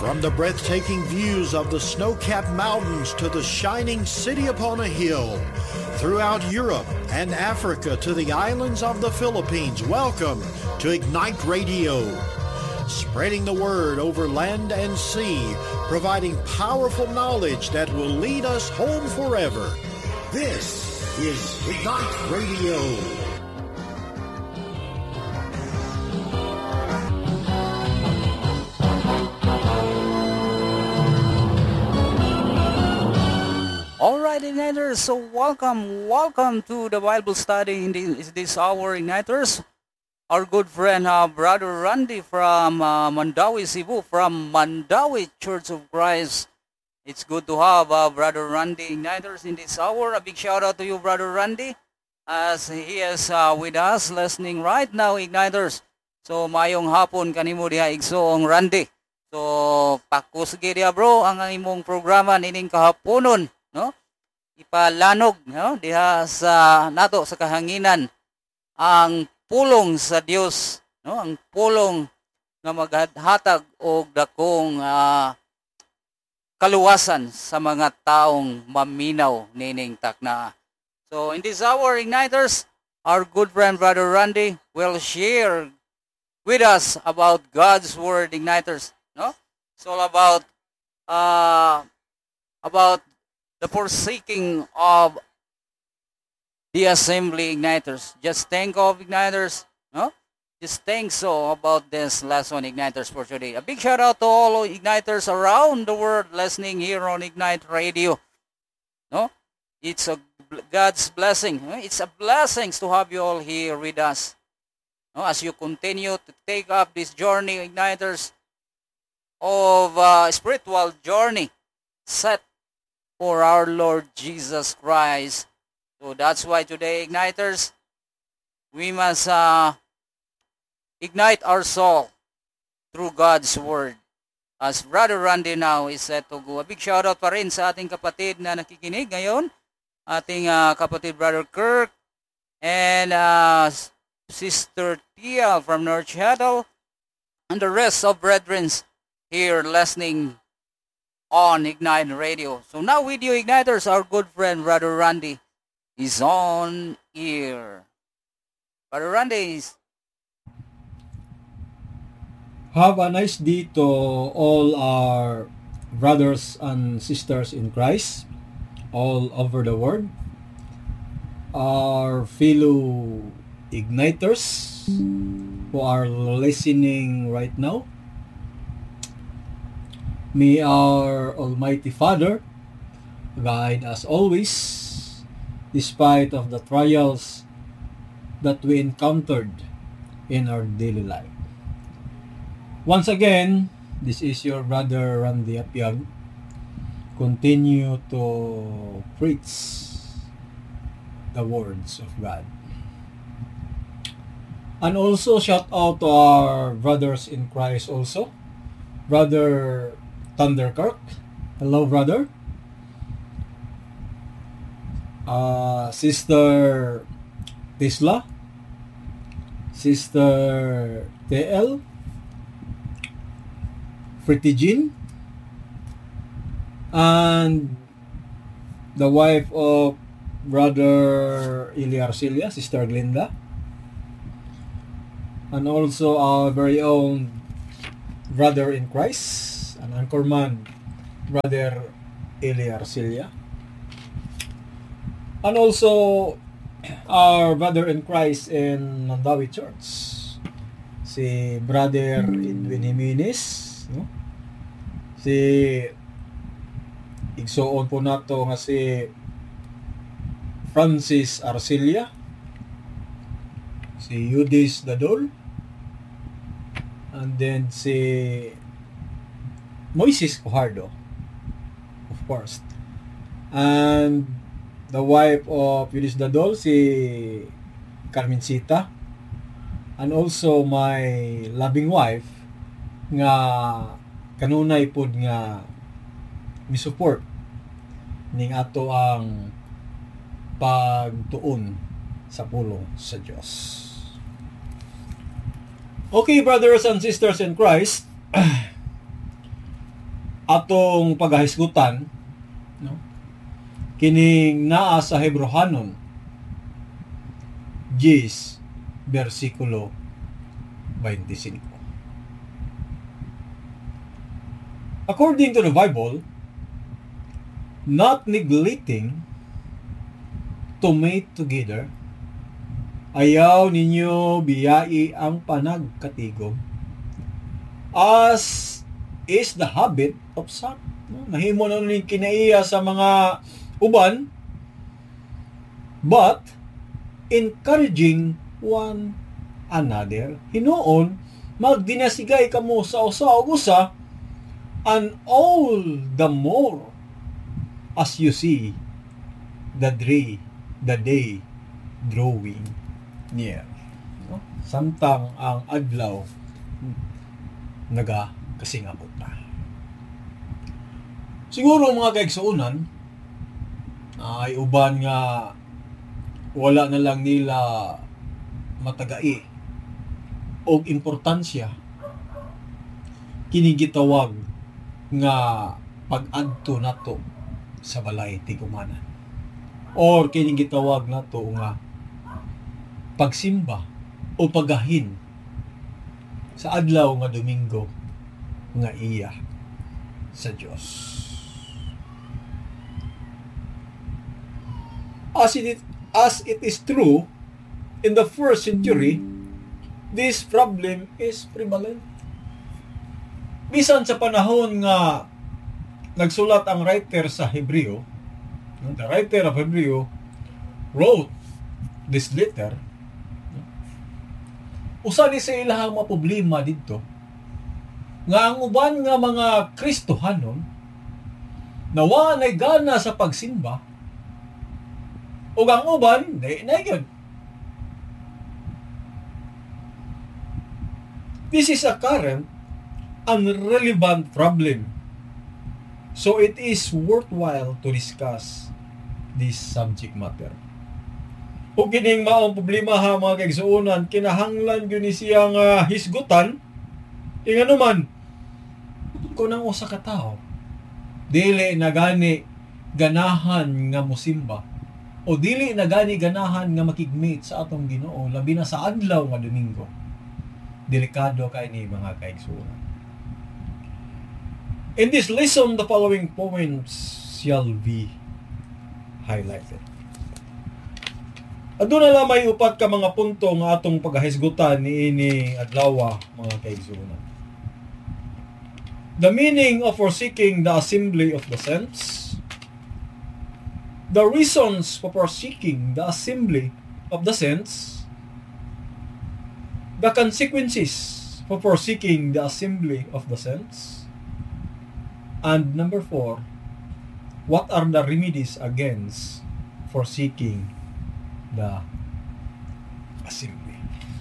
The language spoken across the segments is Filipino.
From the breathtaking views of the snow-capped mountains to the shining city upon a hill, throughout Europe and Africa to the islands of the Philippines, welcome to Ignite Radio. Spreading the word over land and sea, providing powerful knowledge that will lead us home forever. This is Ignite Radio. Alright, Igniters, so welcome to the Bible study in this hour, Igniters. Our good friend, Brother Randy from Mandawi, Cebu, from Mandawi Church of Christ. It's good to have Brother Randy, Igniters, in this hour. A big shout out to you, Brother Randy, as he is with us, listening right now, Igniters. So, mayong hapon kanimo diha igsoong Randy. So, pakusgi diha bro, ang imong programa nining kahaponon, no? Ipalanog, no? Diha sa nato sa kahanginan ang pulong sa Dios, no? Ang pulong nga maghatag og dakong kaluwasan sa mga taong maminaw nining takna. So in this hour, Igniters, our good friend Brother Randy will share with us about God's word, Igniters, no? It's all about the forsaking of the assembly, Igniters. Just think of, Igniters, no? Just think so about this lesson, Igniters, for today. A big shout out to all Igniters around the world listening here on Ignite Radio. No? It's a God's blessing. It's a blessing to have you all here with us. No? As you continue to take up this journey, Igniters, of spiritual journey set for our Lord Jesus Christ. So that's why today, Igniters, we must ignite our soul through God's Word. As Brother Randy now is set to go. A big shout out pa rin sa ating kapatid na nakikinig ngayon. Ating kapatid Brother Kirk and Sister Tia from North Seattle and the rest of brethren here listening on Ignite Radio. So now with you, Igniters, our good friend Brother Randy is on air. Brother Randy is... Have a nice day to all our brothers and sisters in Christ all over the world. Our fellow Igniters who are listening right now. May our Almighty Father guide us always, despite of the trials that we encountered in our daily life. Once again, this is your brother Randy Apiag. Continue to preach the words of God. And also shout out to our brothers in Christ also. Brother Thunderkirk. Hello, brother. Sister Tisla. Sister TL. Fritijin. And the wife of Brother Ili Arcilia, Sister Glinda. And also our very own brother in Christ, an anchorman, Brother Eli Arcilia. And also our brother in Christ in Mandawi Church, si Brother Edwin Jimenez, no? Si igsoon po nato nga si Francis Arcilia, si Eudis Dadol, and then si Moises Cojardo, of course, and the wife of Eudis Dadol, si Carmencita, and also my loving wife nga kanunay pod nga mi-support ning ato ang pagtuon sa pulong sa Diyos. Okay, brothers and sisters in Christ, atong pagahisgutan, no? Kining naa sa Hebrehanon 10 versikulo 25. According to the Bible, not neglecting to meet together, ayaw ninyo biyai ang panagkatigom, as is the habit of some. Mahimo na rin kinaiya sa mga uban, but encouraging one another. Hinuon, magdinasigay kamo sa usa ug usa, and all the more as you see the day drawing near. No? Samtang ang adlaw kasingabot na. Siguro mga kaigsuunan ay uban nga wala na lang nila matagai og importansya kining gitawag nga pag-adto nato sa balay tigumanan, or kining gitawag nato nga pagsimba o pagahin sa adlaw nga Domingo nga iya sa Dios. As it is true in the first century, this problem is prevalent. Bisan sa panahon nga nagsulat ang writer sa Hebreo, the writer of Hebreo wrote this letter, usa ni sa ilahang maproblema dito nga ang uban nga mga Kristohanon nawa nay gana sa pagsimba, ug ang uban nay gyud. This is a current and relevant problem, so it is worthwhile to discuss this subject matter. Ug kining maong problema ha mga kaigsuonan, kinahanglan gyud ni siya nga hisgutan, ingano man kung ang usa ka tawo dili na gani ganahan nga mosimba, o dili na gani ganahan nga makigmeet sa atong Ginoo labi na sa adlaw nga Domingo, delikado kay ni mga kaigsuonan. In this lesson, the following points shall be highlighted. Aduna lang may upat ka mga punto nga atong paghahisgutan niini adlaw mga kaigsuonan. The meaning of forsaking the assembly of the saints, the reasons for forsaking the assembly of the saints, the consequences for forsaking the assembly of the saints, and number 4, what are the remedies against forsaking the assembly?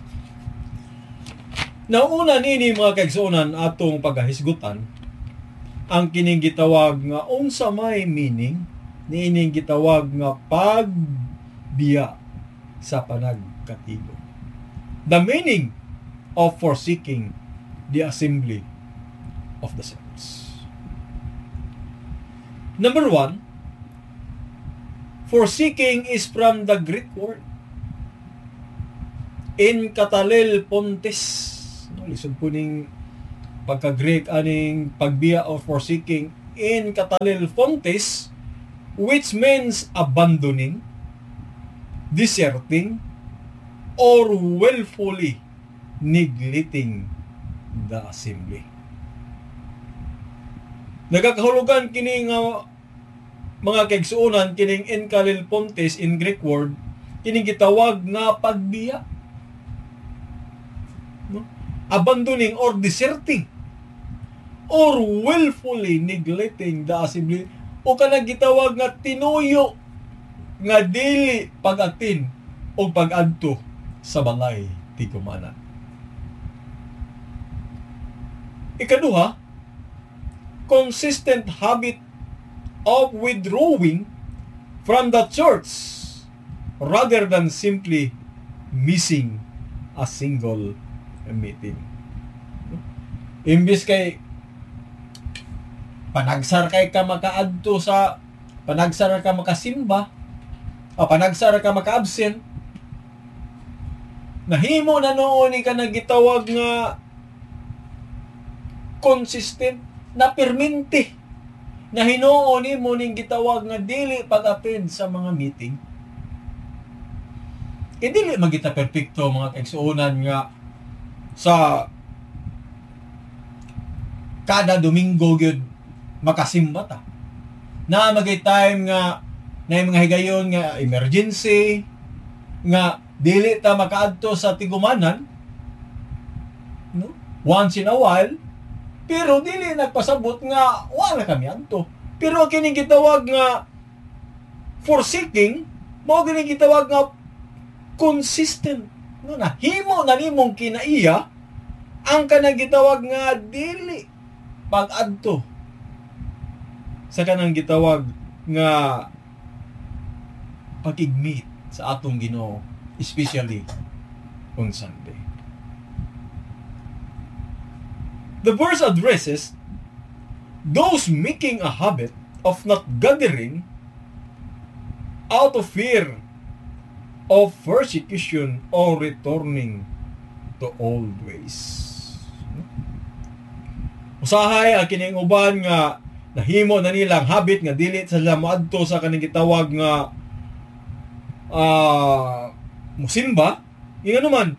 Nauna nini mga kaigsuonan atong paghahisgutan ang kining gitawag nga unsa may meaning niining gitawag nga pagbiya sa panagkatigom. The meaning of forsaking the assembly of the saints. Number 1, forsaking is from the Greek word in katalel pontes. Lisod po ning pagka-Greek aning pagbiya or forsaking in katalel pontes, which means abandoning, deserting, or willfully neglecting the assembly. Nagakahulugan kining mga kaigsuonan kining enkalil pontes in Greek word, kining gitawag nga pagbiya, no? Abandoning or deserting or willfully neglecting the assembly, o kanang gitawag nga tinuyo nga dili pag-atin o pag-adto sa balay tigumanan. Ikaduha, consistent habit of withdrawing from the church rather than simply missing a single meeting. Imbis kay panagsar kay ka makaadto sa panagsar ka makasimba o panagsar ka maka-absent, nahimo na noon ka nagitawag nga consistent na perminti na hinuon mo ning gitawag nga dili pag-attend sa mga meeting. Dili magita perpekto mga kaigsuonan nga sa kada Domingo gyud makasimba ta. Na magay time nga na mga higayon nga emergency nga dili ta makaadto sa tigumanan, no? Once in a while, pero dili nagpasabot nga wala kami adto. Pero kini gitawag nga forsaking, mao kini gitawag nga consistent, no, na himo na nimong kinaiya ang kanang gitawag nga dili pag-adto sa kanang gitawag nga pag-igmeet sa atong Ginoo, especially on Sunday. The verse addresses those making a habit of not gathering out of fear of persecution or returning to old ways. Usahay ang kining uban nga nahimo na nilang habit nga dili sila moadto sa kanang gitawag nga musimba, yung naman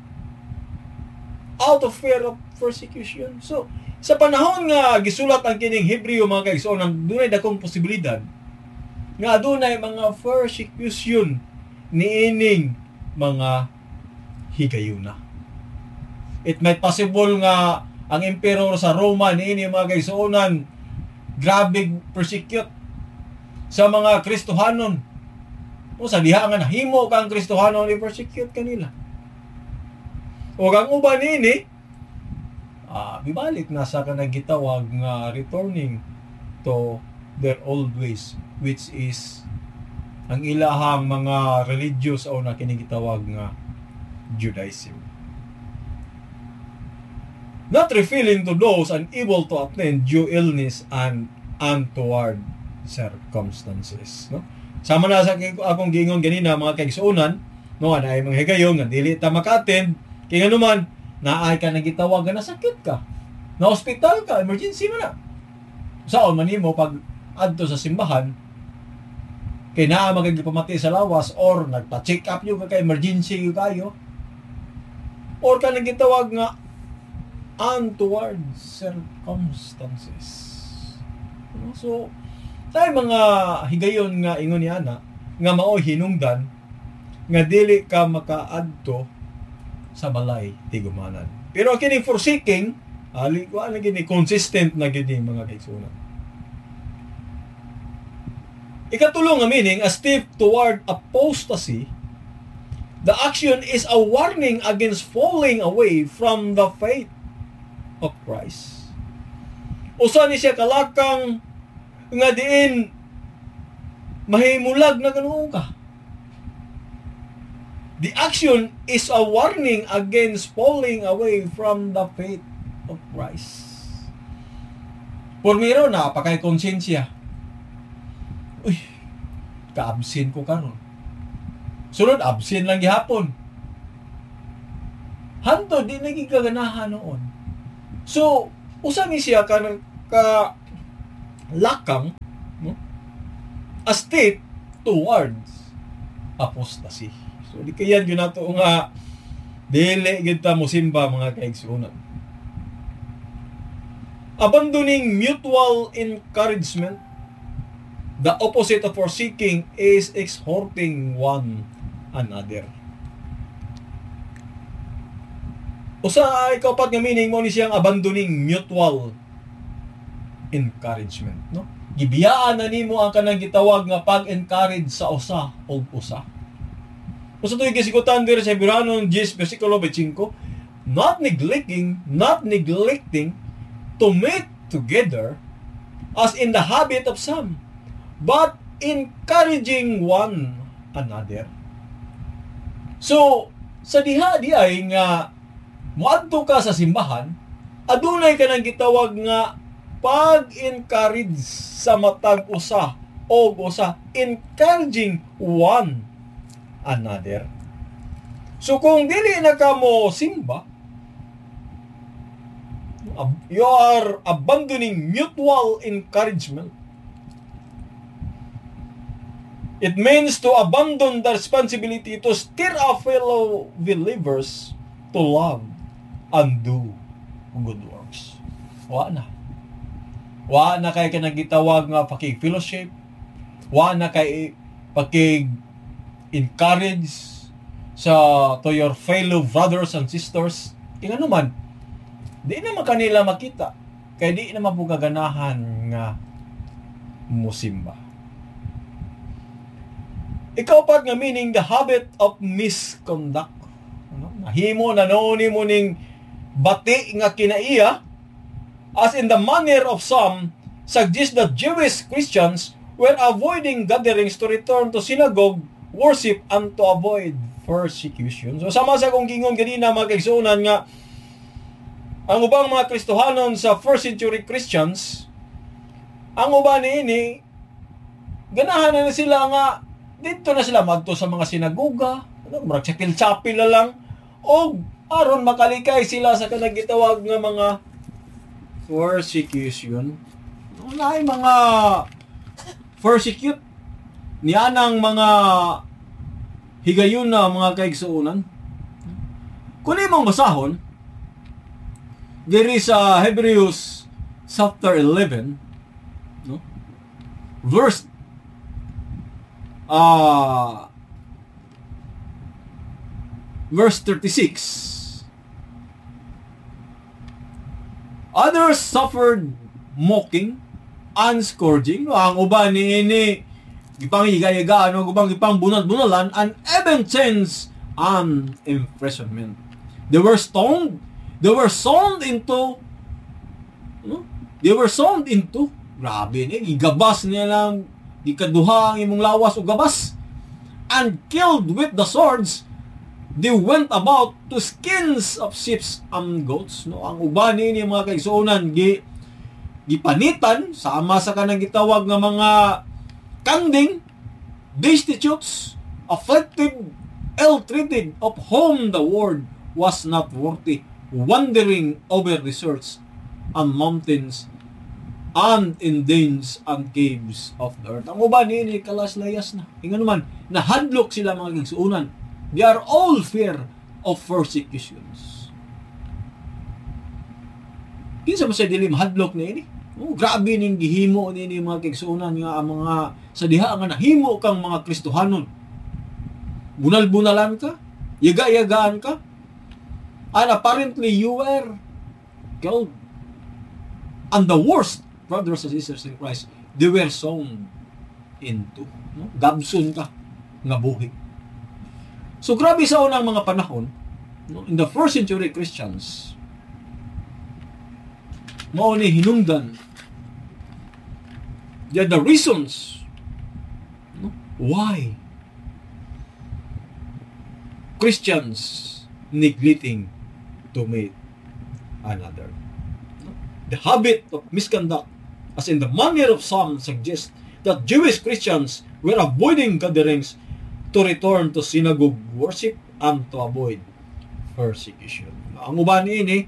out of fear of persecution. So, sa panahon nga gisulat ang kining Hebreo mga kaigsuonan, dunay dakong posibilidad nga adunay mga persecution niining mga higayuna. It might possible nga ang emperor sa Roma niini mga kaigsuonan grabe persecute sa mga Kristohanon. O sa diha nga nahimo kang Kristohanon ni persecute kanila. O kang uban niini bibalik na sa kanang gitawag nga returning to their old ways, which is ang ilahang mga religious o na kinigitawag nga Judaism. Not revealing to those unable to attend due illness and untoward circumstances. No? Sama na sa akong gingon ganina mga kaigsuonan, no, na ay mga higayon nga dili ta maka-attend, kay nganuman naay ka nagitawag nga nasakit ka, na hospital ka, emergency man na. Saon man nimo pag adto sa simbahan kay naa magagipamati sa lawas or nagpa-check up yung ka emergency yung kayo or ka nagitawag nga untoward circumstances. So tayo mga higayon nga ingon ni ana nga mao hinungdan nga dili ka makaadto sa balay tigumanan. Pero kini forsaking ali ko ana gini consistent na gini mga kaigsuonan. Ikatulong nga meaning, a step toward apostasy, the action is a warning against falling away from the faith of Christ. Usa ni siya kalakang nga diin mahimulag na ganoon ka. The action is a warning against falling away from the faith of Christ. Pormiro na pakay konsensya. Uy, ka-absent ko karon. Sunod, absent lang gihapon. Hanto, di naging kaganahan noon. So, usa ni siya ka lakang, no? A step towards apostasy. So, di kaya yun nato nga dili kita mo simba mga kaigsuonan. Abandoning mutual encouragement. The opposite of forsaking is exhorting one another. Usa ay kaupat nga meaning mo ni siyang abandoning mutual encouragement, no? Gibiyaan na nimo ang kanang gitawag nga pag-encourage sa usa o usa. Usa toy gisigutan diri sa Hebreano 10 bersikulo 25, not neglecting to meet together as in the habit of some, but encouraging one another. So, sa diha nga moadto ka sa simbahan, adunay ka nang gitawag nga pag-encourage sa matag usa o usa, encouraging one another. So kung dili na ka mo simba, you are abandoning mutual encouragement. It means to abandon the responsibility to stir our fellow believers to love and do good works. Wa na kay kanagitawag nga pakig-fellowship. Wa na kay pakig-encourage to your fellow brothers and sisters. Tingnan naman, di naman kanila makita. Kaya di naman po kaganahan nga musimba. Ikaw pag nga meaning the habit of misconduct. Nahimo na nooni mo ning bati nga kinaiya, as in the manner of some, suggest that Jewish Christians were avoiding gatherings to return to synagogue worship and to avoid persecution. So sama sa kong gingon ganina mga kaigsuonan nga ang ubang mga Kristohanon sa first century Christians, ang uban niini ganahan na sila nga dito na sila magto sa mga sinagoga, murag chapel-chapel na lang, o aron makalikay sila sa kanang gitawag nga mga persecution. Unay mga persecute nianang mga higayon na mga kaigsuonan. Kung imong basahon diri sa Hebrews chapter 11, no? Verse verse 36. Others suffered mocking and scourging. Ang uban ni gipanghigayagaan o gubang gipang bunal-bunalan and even chains and imprisonment. They were stoned. They were sown into grabe ni gigabas niya lang ikaduha ang imong lawas o gabas and killed with the swords. They went about to skins of sheep and goats. No, ang uban ni mga kaigsuonan gipanitan sama sa kanang gitawag nga mga kanding, destitutes, afflicted, ill-treated, of whom the world was not worthy, wandering over deserts and mountains and in dens and caves of the earth. Ang uban ni kalaslayas na. Ingon naman, nahadlok sila mga kaigsuonan. They are all fear of persecutions. Kinsa ba sa dilim hadlok ni ini? Oh, grabe ning gihimo ni mga kaigsuonan nga ang mga sa diha nga nahimo kang mga Kristohanon. Bunal-bunalan ka, yaga-yagaan ka. And apparently you were killed. And the worst, brothers and sisters in Christ, they were sown into. No? Gabson ka nga buhi. So grabe sa unang mga panahon, no, in the first century Christians, mao ni hinungdan the reasons, no, why Christians neglecting to meet another. The habit of misconduct, as in the manner of some, suggests that Jewish Christians were avoiding gatherings to return to synagogue worship and to avoid persecution. Ang uban ini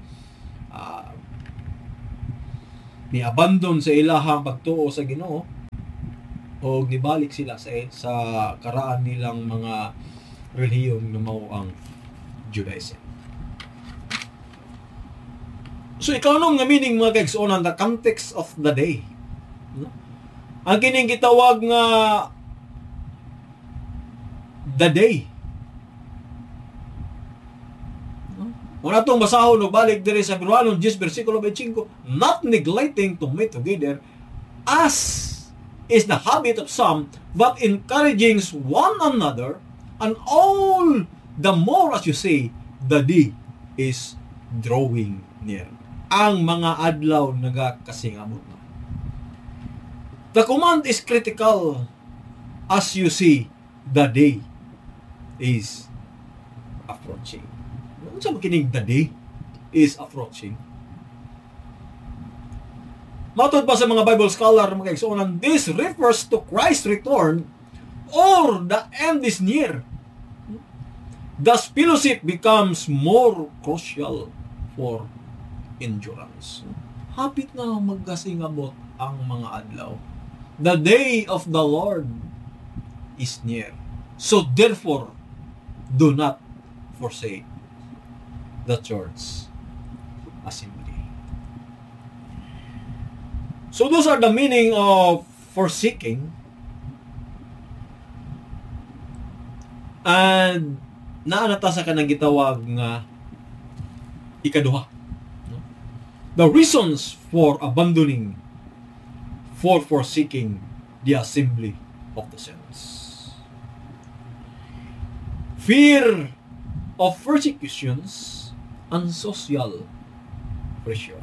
ni-abandon sa ilahang pagtuo sa Ginoo o nibalik sila sa karaan nilang mga relihiyon na mao ang Judaism. So ikaw nung nga meaning mga kaigsuonan, the context of the day. No? Ang kining gitawag nga the day. Una itong basahon o balik diri sa Romanos 10 versikulo 25, not neglecting to meet together as is the habit of some, but encouraging one another, and all the more as you say, the day is drawing near. Ang mga adlaw nagakasingabot na. The command is critical as you see the day is approaching. Ano sa makinig the day is approaching? Matod pa sa mga Bible scholar, mga igsuonan, this refers to Christ's return or the end is near. Thus, fellowship becomes more crucial for endurance. Hapit na magkasingabot ang mga adlaw. The day of the Lord is near. So therefore, do not forsake the church assembly. So those are the meaning of forsaking. And naanata sa kanang gitawag nga ikaduha. The reasons for abandoning, for forsaking the assembly of the saints. Fear of persecutions and social pressure.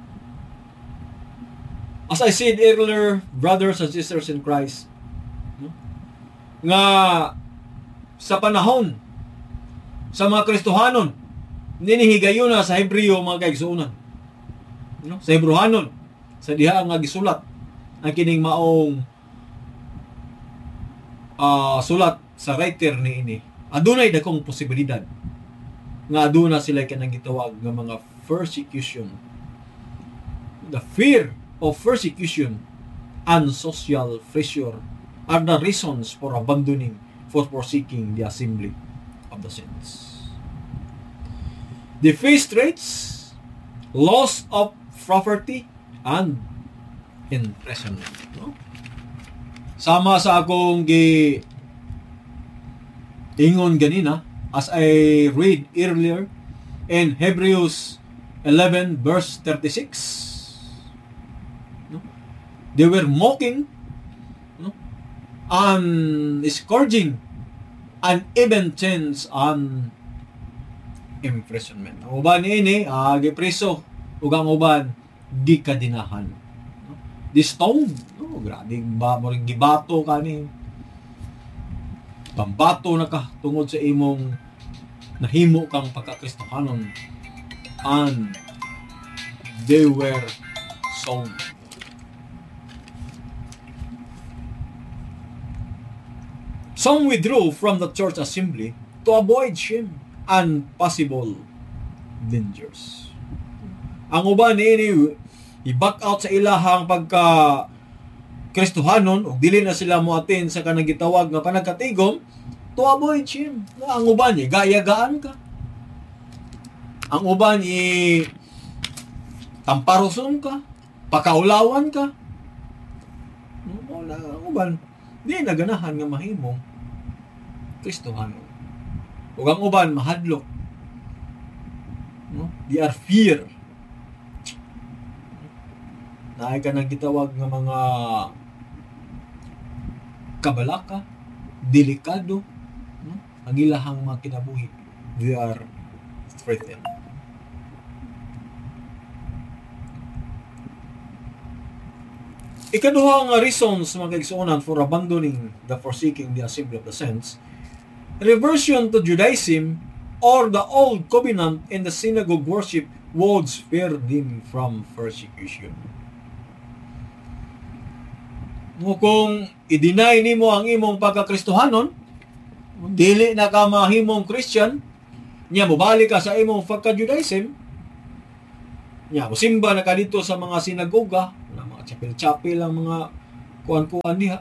As I said earlier, brothers and sisters in Christ, nga sa panahon sa mga Kristohanon, ninihigayon na sa Hebreo mga kaigsuunan. Sa Hebrehanon, sa diha nga gisulat ang kining maong sulat sa writer ni ini. Adunay dakong posibilidad nga aduna sila kanang gitawag nga mga persecution. The fear of persecution and social pressure are the reasons for abandoning, for forsaking the assembly of the saints. They face threats, loss of property, and imprisonment. No? Sama sa akong ingon ganina, as I read earlier in Hebrews 11 verse 36. No? They were mocking, no? And scourging, and even chains and imprisonment. Ang uban ini, gipreso, ug ang uban gikadinahan. No? The stone, no? Grabe ba mo ring gibato kani. Pambato na ka tungod sa imong nahimo kang pagkakristohanon, and they were sown. Some withdrew from the church assembly to avoid shame and possible dangers. Ang uban niini i-back out sa ilahang pagka Kristohanon ug dili na sila moattend sa kanang gitawag nga panagkatigom to avoid shame. Ang uban gaya-gaan ka. Ang uban tamparoson ka, pakaulawan ka. Ang uban di naganahan nga mahimong Kristohanon. Ug ang uban mahadlok. No? They are fear. Naay ka nang gitawag nga mga kabalaka, delikado, no? Ang ilahang mga kinabuhi, they are threatened. Ikaduha nga reasons mga kaigsuonan for abandoning the forsaking the assembly of the saints, reversion to Judaism or the old covenant in the synagogue worship would spare them from persecution. Kung i-deny nimo ang imong pagkakristohanon, dili na ka mahimong Christian, nya mobalik ka sa imong pagka-Judaism, nya musimba na ka dito sa mga sinagoga, na mga chapel-chapel ang mga kuan-kuan diha.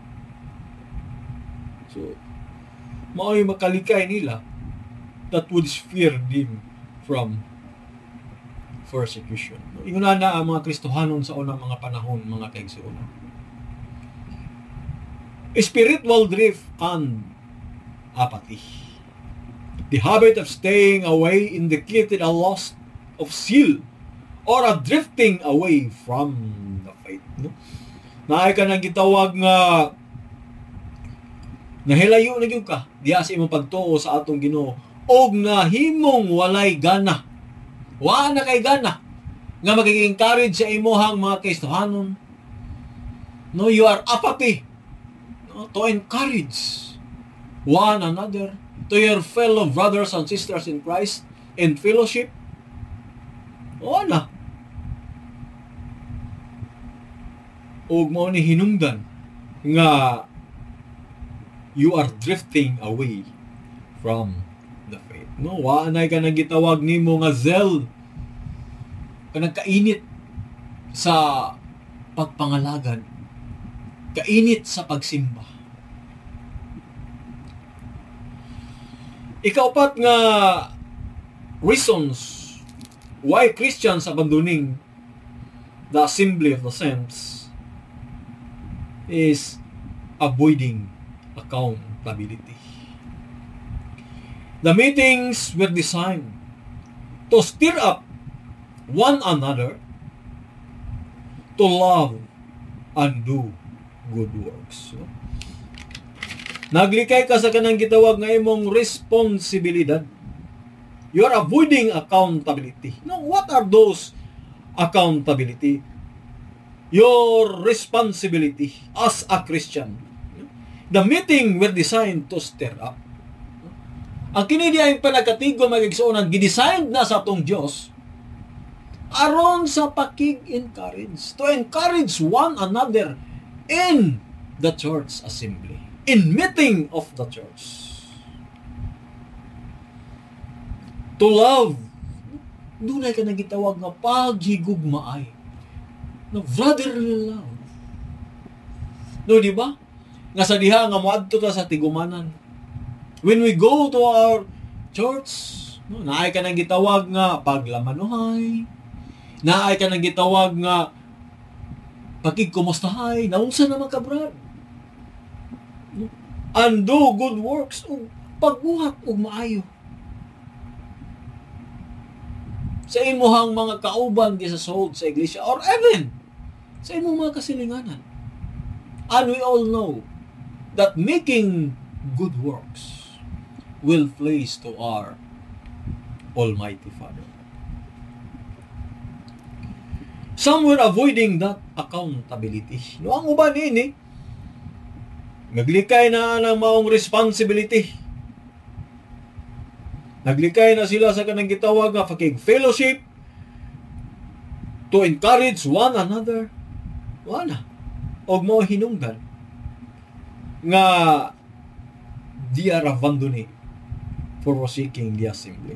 So, mao'y makalikay nila that would spare them from persecution. Inguna na ang mga Kristohanon sa unang mga panahon, mga kaigsuonan. Spiritual drift and apathy. The habit of staying away indicated a loss of zeal or a drifting away from the faith. No? Naay ka nang gitawag nga nahilayo na gyud ka diha sa imong pagtuo sa atong Ginoo og nahimong walay gana. Wa na kay gana nga magig-encourage sa imuhang mga Kristohanon. No, you are apathy. To encourage one another, to your fellow brothers and sisters in Christ in fellowship. O na. ug mao ni hinungdan nga you are drifting away from the faith. No, wa nay ka nang gitawag nimo nga zeal, kanang kainit sa pagpangalagan, kainit sa pagsimba. Ikaapat nga reasons why Christians abandoning the assembly of the saints is avoiding accountability. The meetings were designed to stir up one another to love and do good works. So, naglikay ka sa kanang gitawag nga imong responsibilidad. You are avoiding accountability. Now, what are those accountability? Your responsibility as a Christian. The meeting were designed to stir up. Ang kini diay panagkatigo magigsuonan gidesign na sa atong Dios aron sa pakig-encourage, to encourage one another in the church assembly, in meeting of the church. To love, dunay ka nang gitawag nga paghigugmaay. No, brotherly love. No, di ba? Nga sa diha nga moadto ta sa tigumanan. When we go to our church, no, naay ka nang gitawag nga paglamanuhay, naay ka nang gitawag nga pakigkumustahay, naunsa naman ka, brad? No? And do good works, o pagbuhat o maayo. Sa imuhang mga kauban di sa sold sa iglesia, or even sa imong mga kasilinganan. And we all know that making good works will please to our Almighty Father. Some were avoiding that accountability. No, ang uban ini, naglikay na ng maong responsibility. Naglikay na sila sa kanang gitawag nga pakig-fellowship to encourage one another. Wala. Og mo hinungdan nga they are abandoning for forsaking the assembly.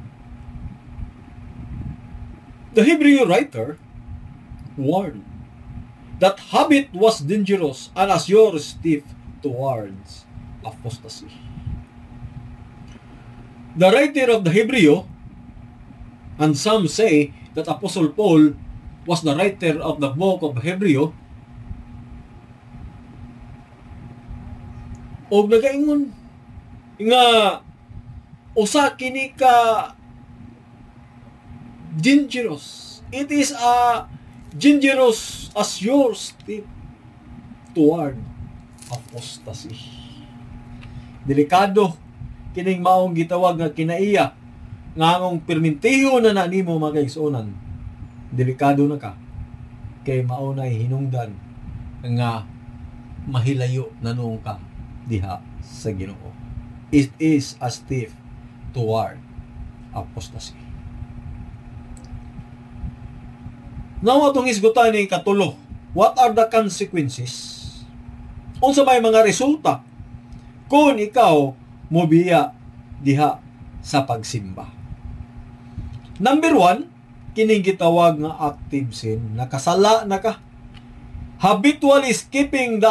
The Hebrew writer warned that habit was dangerous and a sure step towards apostasy. The writer of the Hebrew, and some say that Apostle Paul was the writer of the book of Hebrew, og nagaingon nga usa kini ka dangerous. It is a dangerous as your step toward apostasy. Delikado kining maong gitawag nga kinaiya nga ngong permintiho na nimo mga igsuonan. Delikado na ka kay maunay hinungdan nga mahilayo na noong ka diha sa Ginoo. It is a step toward apostasy. Now, atong isgutan ni katulo, what are the consequences? Unsa may mga resulta kung ikaw mobiya diha sa pagsimba? Number 1, kining gitawag nga active sin, nakasala na ka. Habitually skipping the